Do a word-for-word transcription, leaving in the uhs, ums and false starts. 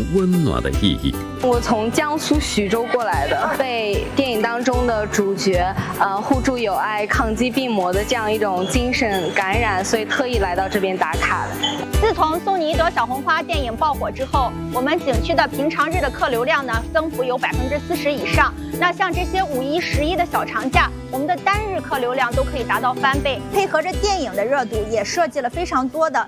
温暖的意义。 我从江苏徐州过来的，被电影当中的主角呃互助友爱、抗击病魔的这样一种精神感染，所以特意来到这边打卡的。 自从送你一朵小红花电影爆火之后，我们景区的平常日的客流量呢增幅有百分之四十以上。那像这些五一、十一的小长假，我们的单日客流量都可以达到翻倍。配合着电影的热度，也设计了非常多的